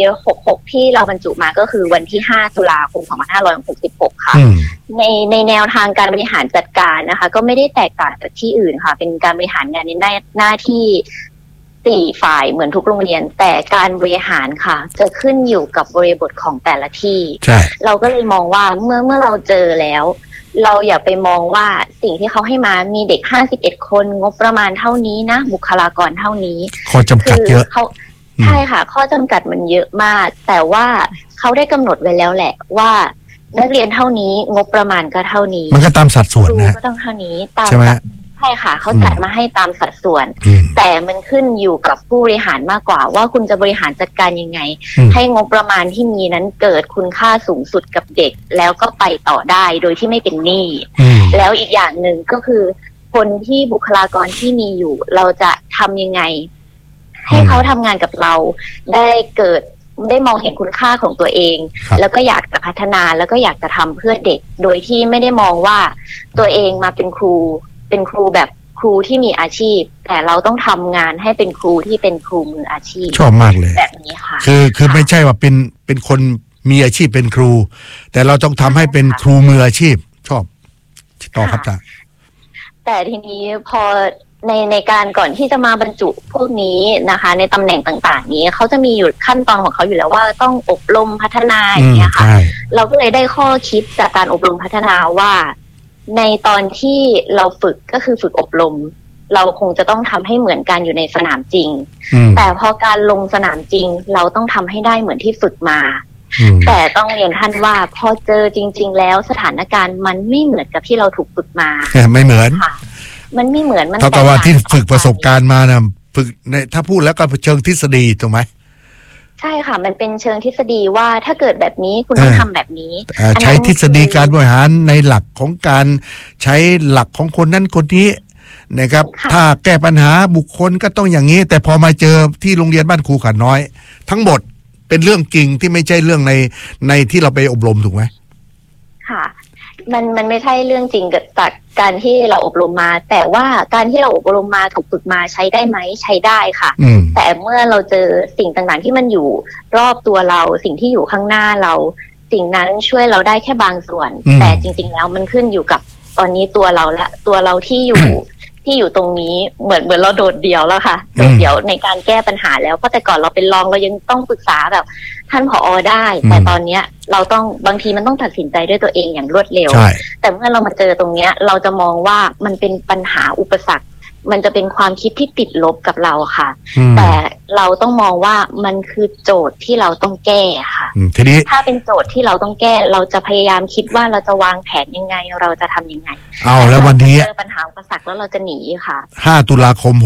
66ที่เราบรรจุมาก็คือวันที่5ตุลาคม2566ค่ะในแนวทางการบริหารจัดการนะคะก็ไม่ได้แตกต่างจากที่อื่นค่ะเป็นการบริหารงานในหน้าที่4ฝ่ายเหมือนทุกโรงเรียนแต่การบริหารค่ะจะขึ้นอยู่กับบริบทของแต่ละที่เราก็เลยมองว่าเมื่อเราเจอแล้วเราอย่าไปมองว่าสิ่งที่เขาให้มามีเด็ก51คนงบประมาณเท่านี้นะบุคลากรเท่านี้ข้อจำกัดเยอะใช่ค่ะข้อจำกัดมันเยอะมากแต่ว่าเขาได้กำหนดไว้แล้วแหละว่านักเรียนเท่านี้งบประมาณก็เท่านี้มันก็ตามสัดส่วนนะก็ต้องเท่านี้ตามใช่ค่ะเขาจัดมาให้ตามสัดส่วนแต่มันขึ้นอยู่กับผู้บริหารมากกว่าว่าคุณจะบริหารจัดการยังไงให้งบประมาณที่มีนั้นเกิดคุณค่าสูงสุดกับเด็กแล้วก็ไปต่อได้โดยที่ไม่เป็นหนี้แล้วอีกอย่างหนึ่งก็คือคนที่บุคลากรที่มีอยู่เราจะทำยังไงให้เขาทำงานกับเราได้มองเห็นคุณค่าของตัวเองแล้วก็อยากจะพัฒนาแล้วก็อยากจะทำเพื่อเด็กโดยที่ไม่ได้มองว่าตัวเองมาเป็นครูแบบครูที่มีอาชีพแต่เราต้องทำงานให้เป็นครูที่เป็นครูมืออาชีพชอบมากเลยแบบนี้ค่ะคือไม่ใช่ว่าเป็นคนมีอาชีพเป็นครูแต่เราต้องทำให้เป็นครูมืออาชีพชอบต่อครับจ้ะแต่ทีนี้พอในการก่อนที่จะมาบรรจุพวกนี้นะคะในตำแหน่งต่างๆนี้เขาจะมีอยู่ขั้นตอนของเขาอยู่แล้วว่าต้องอบรมพัฒนาอย่างเงี้ยค่ะเราก็เลยได้ข้อคิดจากการอบรมพัฒนาว่าในตอนที่เราฝึกก็คือฝึกอบรมเราคงจะต้องทำให้เหมือนกันอยู่ในสนามจริงแต่พอการลงสนามจริงเราต้องทำให้ได้เหมือนที่ฝึกมาแต่ต้องเรียนท่านว่าพอเจอจริงๆแล้วสถานการณ์มันไม่เหมือนกับที่เราถูกฝึกมาไม่เหมือนค่ะมันไม่เหมือนมันเท่ากับว่าที่ฝึกประสบการณ์มานะฝึกในถ้าพูดแล้วก็เชิงทฤษฎีถูกไหมใช่ค่ะมันเป็นเชิงทฤษฎีว่าถ้าเกิดแบบนี้คุณต้องทำแบบนี้ใช้ทฤษฎีการบริหารในหลักของการใช้หลักของคนนั้นคนนี้นะครับถ้าแก้ปัญหาบุคคลก็ต้องอย่างนี้แต่พอมาเจอที่โรงเรียนบ้านครูขันน้อยทั้งหมดเป็นเรื่องจริงที่ไม่ใช่เรื่องในที่เราไปอบรมถูกไหมค่ะมันไม่ใช่เรื่องจริงจากการที่เราอบรมมาแต่ว่าการที่เราอบรมมาถูกฝึกมาใช้ได้ไหมใช้ได้ค่ะแต่เมื่อเราเจอสิ่งต่างๆที่มันอยู่รอบตัวเราสิ่งที่อยู่ข้างหน้าเราสิ่งนั้นช่วยเราได้แค่บางส่วนแต่จริงๆแล้วมันขึ้นอยู่กับตอนนี้ตัวเราที่อยู่ตรงนี้เหมือนเราโดดเดี่ยวแล้วค่ะโดดเดี่ยวในการแก้ปัญหาแล้วเพราะแต่ก่อนเราเป็นรองเรายังต้องปรึกษาแบบท่านผอ.ได้แต่ตอนเนี้ยเราต้องบางทีมันต้องตัดสินใจด้วยตัวเองอย่างรวดเร็วแต่เมื่อเรามาเจอตรงเนี้ยเราจะมองว่ามันเป็นปัญหาอุปสรรคมันจะเป็นความคิดที่ติดลบกับเราค่ะแต่เราต้องมองว่ามันคือโจทย์ที่เราต้องแก้ค่ะทีนี้ถ้าเป็นโจทย์ที่เราต้องแก้เราจะพยายามคิดว่าเราจะวางแผนยังไงเราจะทำยังไงแล้ววันนี้เจอปัญหาอุปสรรคแล้วเราจะหนีค่ะ 5 ตุลาคม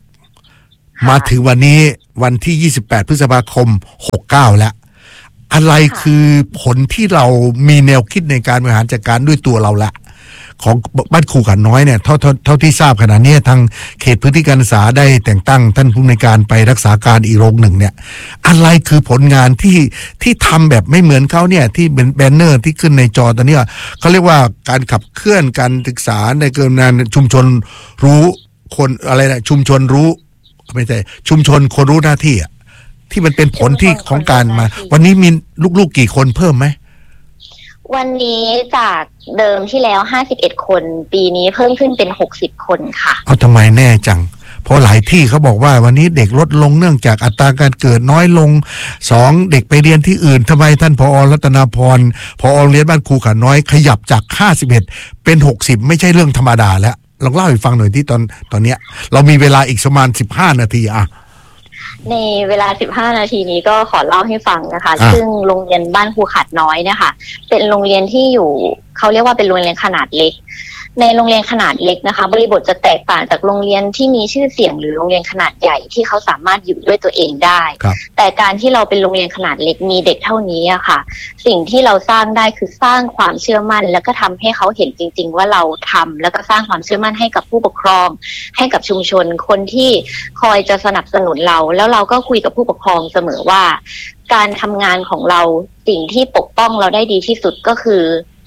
66มาถึงวันนี้วันที่28 พฤษภาคม 69แล้วอะไรคือผลที่เรามีแนวคิดในการบริหารจัดการด้วยตัวเราละของบ้านครูขันน้อยเนี่ยเท่าที่ทราบขณะนี้ทางเขตพื้นที่การศึกษาได้แต่งตั้งท่านผู้อำนวยการไปรักษาการอีกโรงหนึ่งเนี่ยอะไรคือผลงานที่ทำแบบไม่เหมือนเขาเนี่ยที่เป็นแบนเนอร์ที่ขึ้นในจอตอนนี้เขาเรียกว่าการขับเคลื่อนการศึกษาในเกินงานชุมชนรู้คนอะไรนะชุมชนรู้ไม่ใช่ชุมชนคนรู้หน้าที่อ่ะที่มันเป็นผลที่ของการมาวันนี้มีลูกๆกี่คนเพิ่มไหมวันนี้จากเดิมที่แล้ว51คนปีนี้เพิ่มขึ้นเป็น60คนค่ะเอาทำไมแน่จังเพราะหลายที่เขาบอกว่าวันนี้เด็กลดลงเนื่องจากอัตราการเกิดน้อยลง2เด็กไปเรียนที่อื่นทำไมท่านผอ.รัตนาพรผอ.โรงเรียนบ้านครูขันน้อยขยับจาก51เป็น60ไม่ใช่เรื่องธรรมดาแล้วลองเล่าให้ฟังหน่อยที่ตอนเนี้ยเรามีเวลาอีกประมาณ15 นาทีอ่ะในเวลา15 นาทีนี้ก็ขอเล่าให้ฟังนะคะซึ่งโรงเรียนบ้านครูขัดน้อยเนี่ยค่ะเป็นโรงเรียนที่อยู่เขาเรียกว่าเป็นโรงเรียนขนาดเล็กในโรงเรียนขนาดเล็กนะคะบริบทจะแตกต่างจากโรงเรียนที่มีชื่อเสียงหรือโรงเรียนขนาดใหญ่ที่เขาสามารถอยู่ด้วยตัวเองได้แต่การที่เราเป็นโรงเรียนขนาดเล็กมีเด็กเท่านี้อะค่ะสิ่งที่เราสร้างได้คือสร้างความเชื่อมั่นแล้วก็ทำให้เขาเห็นจริงๆว่าเราทำแล้วก็สร้างความเชื่อมั่นให้กับผู้ปกครองให้กับชุมชนคนที่คอยจะสนับสนุนเราแล้วเราก็คุยกับผู้ปกครองเสมอว่าการทำงานของเราสิ่งที่ปกป้องเราได้ดีที่สุดก็คือ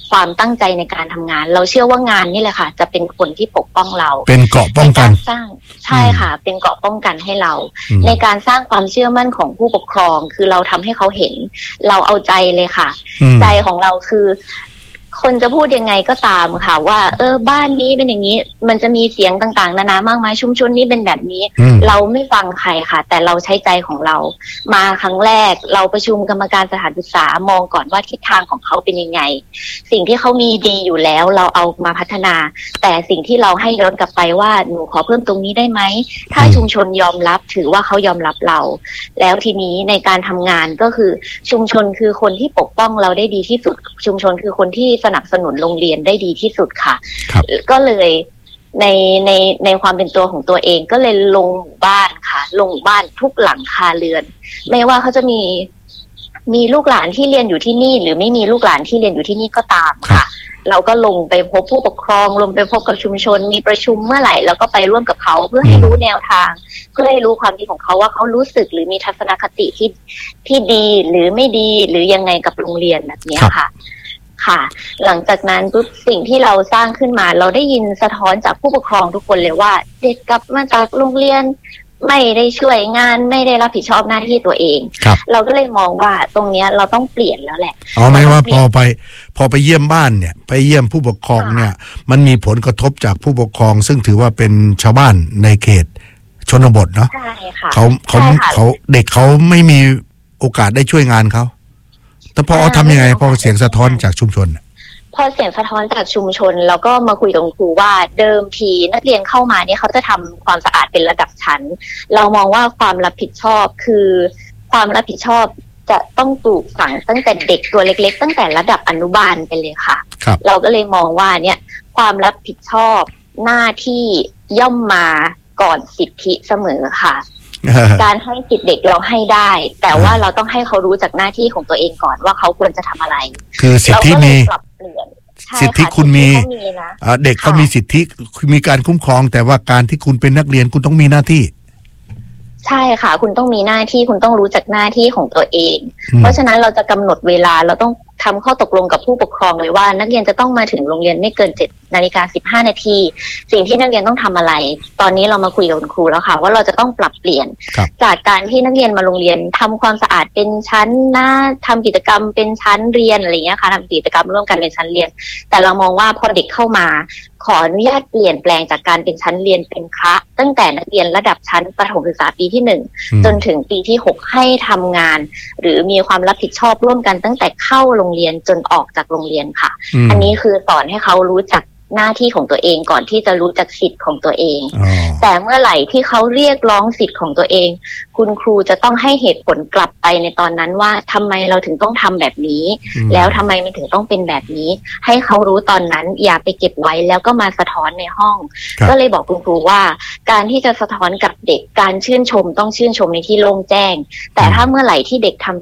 ความตั้งใจในการทำงานเราเชื่อว่างานนี่แหละค่ะจะเป็นคนที่ปกป้องเราเป็นเกราะป้องกันสร้างใช่ค่ะเป็นเกราะป้องกันให้เราในการสร้างความเชื่อมั่นของผู้ปกครองคือเราทำให้เขาเห็นเราเอาใจเลยค่ะใจของเราคือคนจะพูดยังไงก็ตามค่ะว่าบ้านนี้เป็นอย่างนี้มันจะมีเสียงต่างๆนานามากมายชุมชนนี้เป็นแบบนี้เราไม่ฟังใครค่ะแต่เราใช้ใจของเรามาครั้งแรกเราประชุมกรรมการสถานศึกษามองก่อนว่าทิศทางของเขาเป็นยังไงสิ่งที่เขามีดีอยู่แล้วเราเอามาพัฒนาแต่สิ่งที่เราให้ย้อนกลับไปว่าหนูขอเพิ่มตรงนี้ได้ไหมถ้าชุมชนยอมรับถือว่าเขายอมรับเราแล้วทีนี้ในการทำงานก็คือชุมชนคือคนที่ปกป้องเราได้ดีที่สุดชุมชนคือคนที่สนับสนุนโรงเรียนได้ดีที่สุดค่ะก็เลยในความเป็นตัวของตัวเองก็เลยลงหมู่บ้านค่ะลงหมู่บ้านทุกหลังคาเรือนไม่ว่าเขาจะมีลูกหลานที่เรียนอยู่ที่นี่หรือไม่มีลูกหลานที่เรียนอยู่ที่นี่ก็ตามค่ะเราก็ลงไปพบผู้ปกครองลงไปพบกับชุมชนมีประชุมเมื่อไหร่แล้วก็ไปร่วมกับเขาเพื่อให้รู้แนวทางเพื่อให้รู้ความดีของเขาว่าเขารู้สึกหรือมีทัศนคติที่ดีหรือไม่ดีหรือยังไงกับโรงเรียนแบบนี้ค่ะหลังจากนั้นปุ๊บสิ่งที่เราสร้างขึ้นมาเราได้ยินสะท้อนจากผู้ปกครองทุกคนเลยว่าเด็กกลับมาจากโรงเรียนไม่ได้ช่วยงานไม่ได้รับผิดชอบหน้าที่ตัวเองเราก็เลยมองว่าตรงนี้เราต้องเปลี่ยนแล้วแหละหมายว่าพอไปเยี่ยมบ้านเนี่ยไปเยี่ยมผู้ปกครองเนี่ยมันมีผลกระทบจากผู้ปกครองซึ่งถือว่าเป็นชาวบ้านในเขตชนบทเนาะใช่ค่ะเขาเด็กเขาไม่มีโอกาสได้ช่วยงานเขาแต่พอทำยังไงพอเสียงสะท้อนจากชุมชนพอเสียงสะท้อนจากชุมชนแล้วก็มาคุยกับครูว่าเดิมทีนักเรียนเข้ามาเนี่ยเขาจะทำความสะอาดเป็นระดับชั้นเรามองว่าความรับผิดชอบคือความรับผิดชอบจะต้องปลูกฝังตั้งแต่เด็กตัวเล็กๆตั้งแต่ระดับอนุบาลไปเลยค่ะเราก็เลยมองว่าเนี่ยความรับผิดชอบหน้าที่ย่อมมาก่อนสิทธิเสมอค่ะการให้สิทธิเด็กเราให้ได้แต่ว่าเราต้องให้เขารู้จากหน้าที่ของตัวเองก่อนว่าเขาควรจะทำอะไรคือสิทธิมีสิทธิคุณมีเด็กเขามีสิทธิมีการคุ้มครองแต่ว่าการที่คุณเป็นนักเรียนคุณต้องมีหน้าที่ใช่ค่ะคุณต้องมีหน้าที่คุณต้องรู้จักหน้าที่ของตัวเองเพราะฉะนั้นเราจะกำหนดเวลาเราต้องทำข้อตกลงกับผู้ปกครองเลยว่านักเรียนจะต้องมาถึงโรงเรียนไม่เกิน7:15 น.สิ่งที่นักเรียนต้องทำอะไรตอนนี้เรามาคุยกับคุณครูแล้วค่ะว่าเราจะต้องปรับเปลี่ยนจากการที่นักเรียนมาโรงเรียนทำความสะอาดเป็นชั้นทำกิจกรรมเป็นชั้นเรียนอะไรอย่างเงี้ยค่ะทำกิจกรรมร่วมกันเป็นชั้นเรียนแต่เรามองว่าพอเด็กเข้ามาขออนุญาตเปลี่ยนแปลงจากการเป็นชั้นเรียนเป็นคละตั้งแต่นักเรียนระดับชั้นประถมศึกษาปีที่1จนถึงปีที่6ให้ทำงานหรือมีความรับผิดชอบร่วมกันตั้งแต่เข้าโรงเรียนจนออกจากโรงเรียนค่ะอันนี้คือสอนให้เขารู้จักหน้าที่ของตัวเองก่อนที่จะรู้จักสิทธิ์ของตัวเองแต่เมื่อไหร่ที่เขาเรียกร้องสิทธิ์ของตัวเองคุณครูจะต้องให้เหตุผลกลับไปในตอนนั้นว่าทำไมเราถึงต้องทำแบบนี้แล้วทำไมมันถึงต้องเป็นแบบนี้ให้เขารู้ตอนนั้นอย่าไปเก็บไว้แล้วก็มาสะท้อนในห้องก็เลยบอกคุณครูว่าการที่จะสะท้อนกับเด็กการชื่นชมต้องชื่นชมในที่โล่งแจ้งแต่ถ้าเมื่อไหร่ที่เด็กทำ